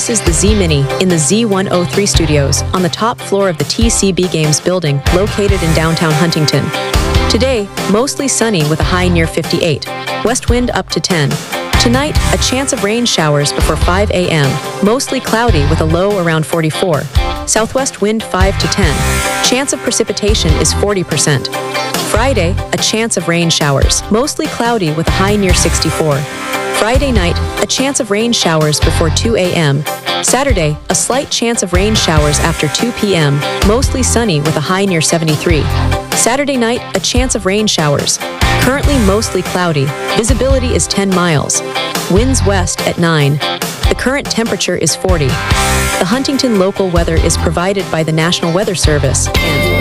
This is the Z-Mini in the Z103 studios on the top floor of the TCB Games building located in downtown Huntington. Today, mostly sunny with a high near 58. West wind up to 10. Tonight, a chance of rain showers before 5 a.m., mostly cloudy with a low around 44. Southwest wind 5 to 10. Chance of precipitation is 40%. Friday, a chance of rain showers, mostly cloudy with a high near 64. Friday night, a chance of rain showers before 2 a.m. Saturday, a slight chance of rain showers after 2 p.m., mostly sunny with a high near 73. Saturday night, a chance of rain showers. Currently mostly cloudy. Visibility is 10 miles. Winds west at 9. The current temperature is 40. The Huntington local weather is provided by the National Weather Service and